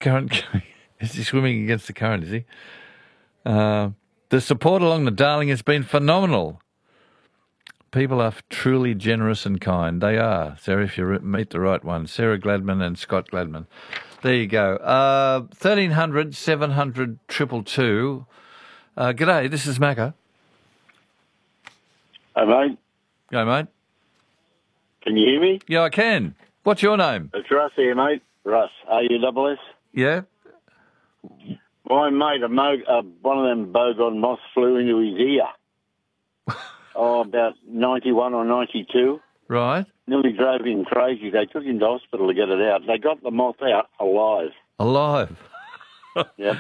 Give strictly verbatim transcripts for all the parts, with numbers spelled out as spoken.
current? Is he swimming against the current, is he? Uh, the support along the Darling has been phenomenal. People are truly generous and kind. They are, Sarah, if you meet the right one. Sarah Gladman and Scott Gladman. There you go. Uh, thirteen hundred, seven hundred, two two two. Uh, g'day, this is Macca. Hey, mate. Go, mate. Can you hear me? Yeah, I can. What's your name? It's Russ here, mate. Russ. R U S S? Yeah? My mate, a mo- uh, one of them bogon moths flew into his ear. oh, about ninety-one or ninety-two. Right. Nearly drove him crazy. They took him to hospital to get it out. They got the moth out alive. Alive? Yep.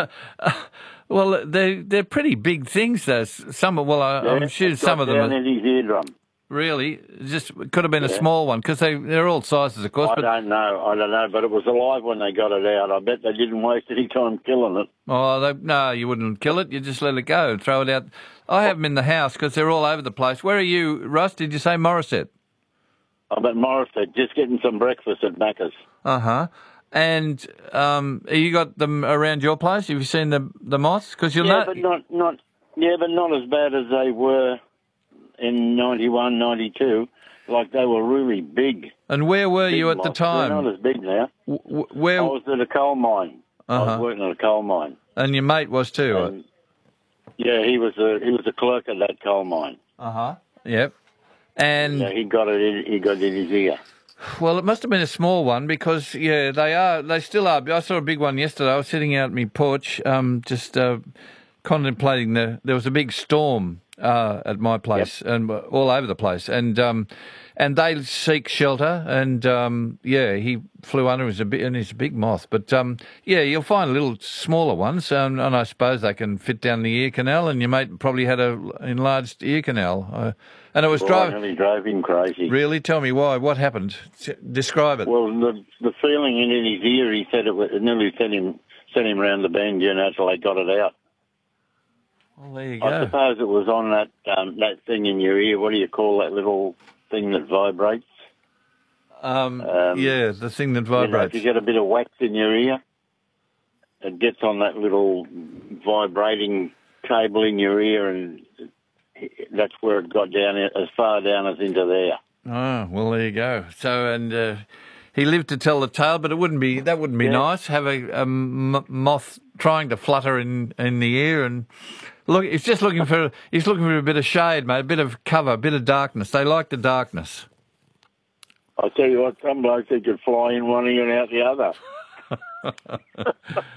Well, they, they're pretty big things, though. Some, well, I, Yeah, I'm sure it some got of them down are... in his eardrum. Really? Just it could have been a Yeah. small one, because they, they're all sizes, of course. I but don't know. I don't know, but it was alive when they got it out. I bet they didn't waste any time killing it. Oh, they, no, you wouldn't kill it. You just let it go, throw it out. I have them in the house because they're all over the place. Where are you, Russ? Did you say Morisset? I'm at Morisset, just getting some breakfast at Macca's. Uh-huh. And um, have you got them around your place? Have you seen the the moths? Because you'll Yeah, know... but not, not, yeah, but not as bad as they were in ninety-one, ninety-two. Like, they were really big. And where were big you at moths. the time? They're not as big now. W- where... I was at a coal mine. I Uh-huh. was working at a coal mine. And your mate was too? And, yeah, he was a he was a clerk at that coal mine. Uh-huh. Yep. And... Yeah, he got it in, he got it in his ear. Well, it must have been a small one because, yeah, they are, they still are. I saw a big one yesterday. I was sitting out at my porch, um, just uh, contemplating the, there was a big storm uh, at my place yep. and all over the place. And um, and they seek shelter. And, um, yeah, he flew under, was a bit, and he's a big moth. But, um, yeah, you'll find little smaller ones, um, and I suppose they can fit down the ear canal, and your mate probably had a enlarged ear canal. Uh, and it was Well, driving... I nearly drove him crazy. Really? Tell me why. What happened? Describe it. Well, the the feeling in his ear, he said it, was, it nearly sent him sent him round the bend, you know, till they got it out. Well, there you go. I suppose it was on that um, that thing in your ear. What do you call that little thing that vibrates? Um, Um, yeah, the thing that You know, vibrates. if you get a bit of wax in your ear, it gets on that little vibrating cable in your ear, and that's where it got down, as far down as into there. Oh, well, there you go. So, and uh, he lived to tell the tale, but it wouldn't be that wouldn't be Yeah. nice. Have a, a m- moth trying to flutter in, in the ear, and look, he's just looking for he's looking for a bit of shade, mate, a bit of cover, a bit of darkness. They like the darkness. I tell you what, some blokes that could fly in one ear and out the other.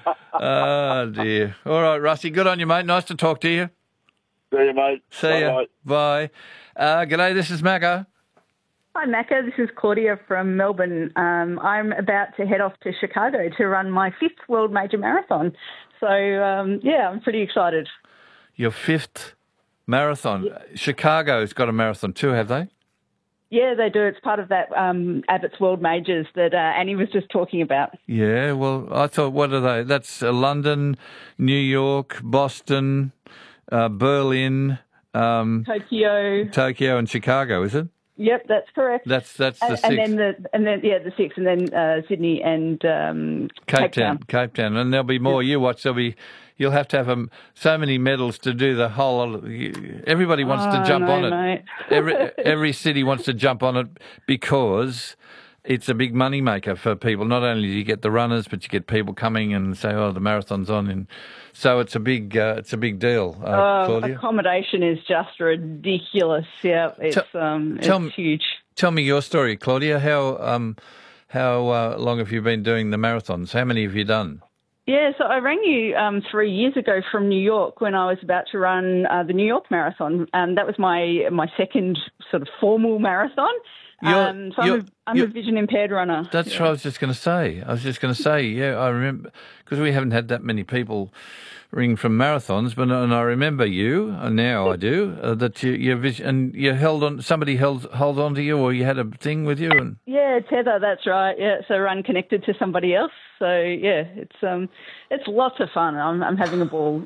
Oh dear. All right, Rusty, good on you, mate. Nice to talk to you. See you, mate. See ya. Bye. Uh, g'day, this is Macca. Hi, Macca. This is Claudia from Melbourne. Um, I'm about to head off to Chicago to run my fifth World Major Marathon. So, um, yeah, I'm pretty excited. Your fifth marathon. Yeah. Chicago's got a marathon too, have they? Yeah, they do. It's part of that um, Abbott's World Majors that uh, Annie was just talking about. Yeah, well, I thought, what are they? That's uh, London, New York, Boston, uh, Berlin, um, Tokyo, Tokyo, and Chicago. Is it? Yep, that's correct. That's that's the and, six. And then the and then yeah, the six, and then uh, Sydney and um, Cape, Cape Town. Town. Cape Town, and there'll be more. You watch. There'll be. You'll have to have um, so many medals to do the whole. Everybody wants oh, to jump no, on it. Mate. every every city wants to jump on it because it's a big money maker for people. Not only do you get the runners, but you get people coming and say, "Oh, the marathon's on," and so it's a big uh, it's a big deal. Uh, uh, Claudia, accommodation is just ridiculous. Yeah, it's Tell, um, it's tell me, huge. Tell me your story, Claudia. How um, how uh, long have you been doing the marathons? How many have you done? Yeah, so I rang you um, three years ago from New York when I was about to run uh, the New York Marathon. Um, that was my my second sort of formal marathon. Um, so I'm, a, I'm a vision impaired runner. That's yeah. what I was just going to say. I was just going to say, yeah, I remember, because we haven't had that many people ring from marathons, but and I remember you, and now I do, uh, that you, your vision, and you held on, somebody held hold on to you, or you had a thing with you, and yeah, tether. That's right. Yeah, so run connected to somebody else. So yeah, it's um, it's lots of fun. I'm I'm having a ball.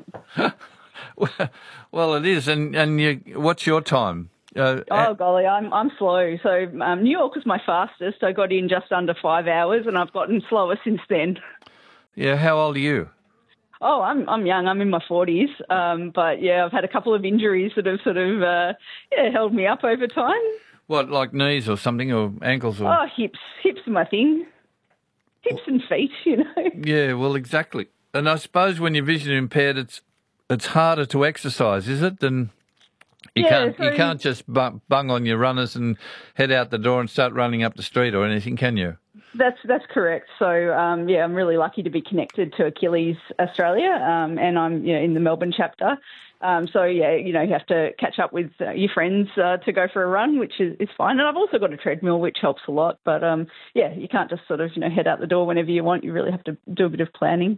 Well, it is, and and you, what's your time? Uh, oh golly, I'm I'm slow. So um, New York was my fastest. I got in just under five hours, and I've gotten slower since then. Yeah, how old are you? Oh, I'm I'm young. I'm in my forties. Um, but yeah, I've had a couple of injuries that have sort of uh, yeah held me up over time. What, like knees or something, or ankles, or? Oh, hips. Hips are my thing. Hips and feet, you know. Yeah, well, exactly. And I suppose when you're vision impaired, it's it's harder to exercise, is it? Than you Yeah, can't so- you can't just bung, bung on your runners and head out the door and start running up the street or anything, can you? That's that's correct. So um, yeah, I'm really lucky to be connected to Achilles Australia, um, and I'm you know, in the Melbourne chapter. Um, so yeah, you know you have to catch up with uh, your friends uh, to go for a run, which is, is fine. And I've also got a treadmill, which helps a lot. But um, yeah, you can't just sort of you know head out the door whenever you want. You really have to do a bit of planning.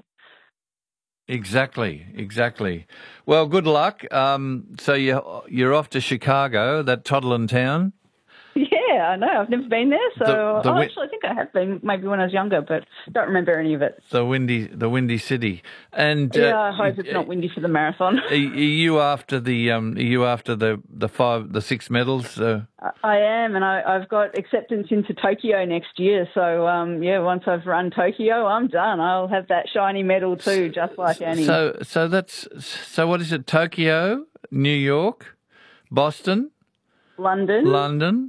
Exactly, exactly. Well, good luck. Um, so you you're off to Chicago, that toddling town. Yeah, I know. I've never been there, so The- the oh, wi- actually, I think I have been maybe when I was younger, but don't remember any of it. The windy, the windy city, and uh, Yeah, I hope it's not windy for the marathon. Are you after the um? Are you after the the five, the six medals? Uh, I am, and I, I've got acceptance into Tokyo next year. So um, yeah, once I've run Tokyo, I'm done. I'll have that shiny medal too, just like Annie. so so that's so. What is it? Tokyo, New York, Boston, London, London,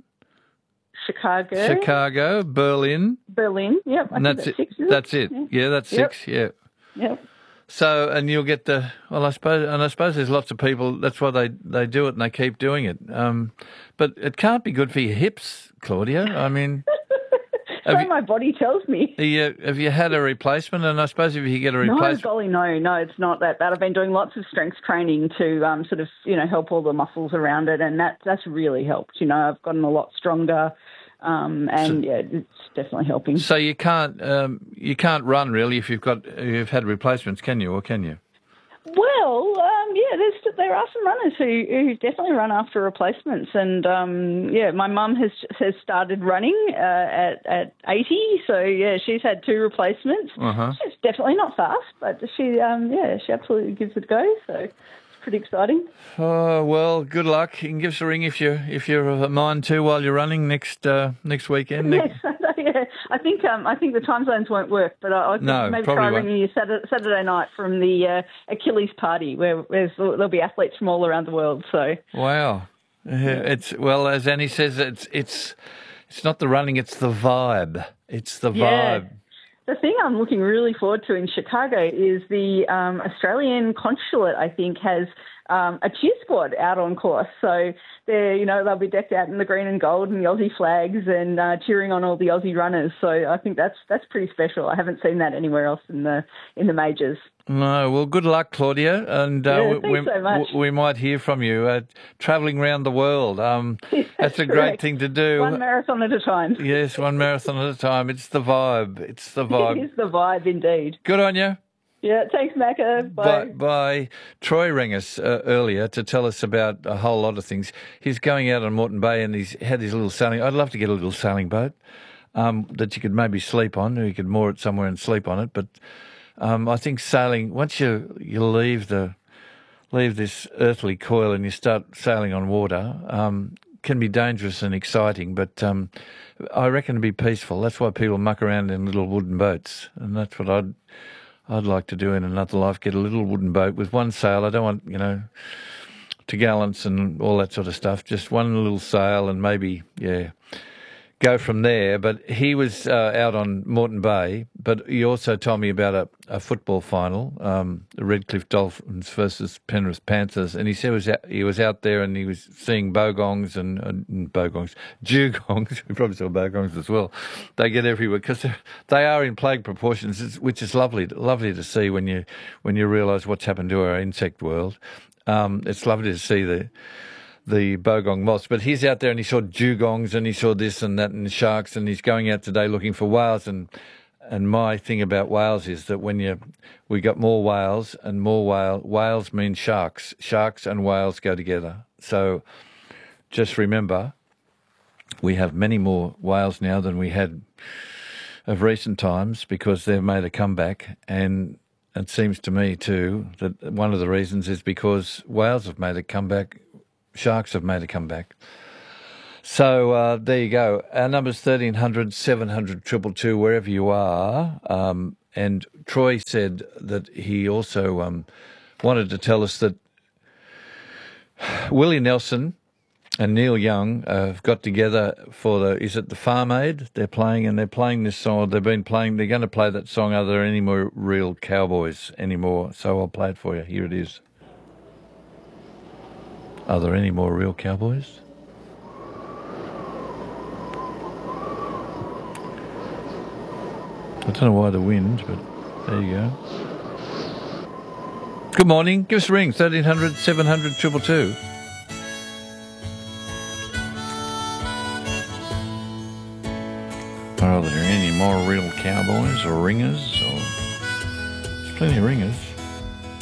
Chicago, Chicago, Berlin. Berlin. Yep, I And think that's that's it. six. Is That's it? it. Yeah, that's Yep. six. Yeah. Yep. So, and you'll get the, well, I suppose, and I suppose there's lots of people, that's why they, they do it and they keep doing it. Um, but it can't be good for your hips, Claudia. I mean, So you- my body tells me. are you, have you had a replacement? And I suppose if you get a No, replacement. golly, no, no, it's not that bad. I've been doing lots of strength training to um, sort of, you know, help all the muscles around it, and that that's really helped. You know, I've gotten a lot stronger, um, and yeah, it's definitely helping. So you can't, um, you can't run really if you've got, if you've had replacements, can you, or can you? Well, um, yeah, there's there are some runners who, who definitely run after replacements, and um, yeah, my mum has has started running uh, at at eighty, so yeah, she's had two replacements. Uh-huh. She's definitely not fast, but she um, yeah, she absolutely gives it a go. So it's pretty exciting. Oh, well, good luck. You can give us a ring if you if you're of a mind to while you're running next uh, next weekend. Yes, yeah. I think um, I think the time zones won't work, but I, I could No, maybe probably try won't. ringing you Saturday, Saturday night from the uh, Achilles party, where there's, there'll be athletes from all around the world. So Wow. Uh, It's, well, as Annie says, it's it's it's not the running, it's the vibe. It's the Yeah. vibe. the thing I'm looking really forward to in Chicago is the um, Australian consulate, I think, has um, a cheer squad out on course. So they're, you know, they'll be decked out in the green and gold and the Aussie flags and uh, cheering on all the Aussie runners. So I think that's that's pretty special. I haven't seen that anywhere else in the in the majors. No, well, good luck, Claudia, and uh, Yeah, we, thanks so much. we might hear from you uh, travelling around the world. Um, Yes, that's a great correct. thing to do. One marathon at a time. Yes, one marathon at a time. It's the vibe. It's the It vibe. is the vibe indeed. Good on you. Yeah, thanks, Macca. Bye. Bye. Bye. Troy rang us uh, earlier to tell us about a whole lot of things. He's going out on Moreton Bay and he's had his little sailing. I'd love to get a little sailing boat um, that you could maybe sleep on. You could moor it somewhere and sleep on it. But um, I think sailing, once you, you leave the leave this earthly coil and you start sailing on water, um, can be dangerous and exciting. But um, I reckon it'd be peaceful. That's why people muck around in little wooden boats, and that's what I'd. I'd like to do in another life, get a little wooden boat with one sail. I don't want, you know, to gallants and all that sort of stuff. Just one little sail and maybe, yeah, go from there. But he was uh, out on Moreton Bay, but he also told me about a, a football final, um, the Redcliffe Dolphins versus Penrith Panthers, and he said he was out, he was out there and he was seeing bogongs and, and bogongs, dugongs. We probably saw bogongs as well. They get everywhere because they are in plague proportions, which is lovely, lovely to see when you when you realise what's happened to our insect world. Um, it's lovely to see the. the bogong moths, but he's out there and he saw dugongs and he saw this and that and sharks, and he's going out today looking for whales. And and my thing about whales is that when you we got more whales and more whale whales mean sharks. Sharks and whales go together. So just remember, we have many more whales now than we had of recent times because they've made a comeback. And it seems to me too that one of the reasons is because whales have made a comeback. Sharks have made a comeback. So uh, there you go. Our number's thirteen hundred, seven hundred, two two two, wherever you are. Um, and Troy said that he also um, wanted to tell us that Willie Nelson and Neil Young uh, have got together for the, is it the Farm Aid? They're playing, and they're playing this song. They've been playing, they're going to play that song, Are There Any More Real Cowboys Anymore? So I'll play it for you. Here it is. Are there any more real cowboys? I don't know why the wind, but there you go. Good morning. Give us a ring, thirteen hundred, seven hundred, two two two. Are there any more real cowboys or ringers? Or... There's plenty of ringers.